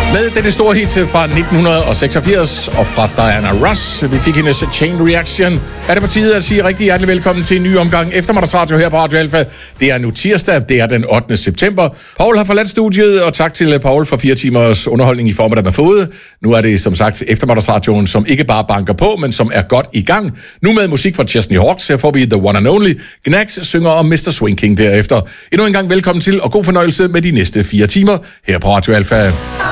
Med dette store hit fra 1986 og fra Diana Ross. Vi fik hendes Chain Reaction. Er det på tide at sige rigtig hjertelig velkommen til en ny omgang eftermiddagsradio her på Radio Alfa. Det er nu tirsdag, det er den 8. september. Paul har forladt studiet, og tak til Paul for 4 timers underholdning i form af den fået. Nu er det som sagt eftermiddagsradioen, som ikke bare banker på, men som er godt i gang. Nu med musik fra Chesney Hawkes. Her får vi The One and Only. Gnags synger om Mr. Swing King derefter. Endnu en gang velkommen til, og god fornøjelse med de næste 4 timer her på Radio Alfa.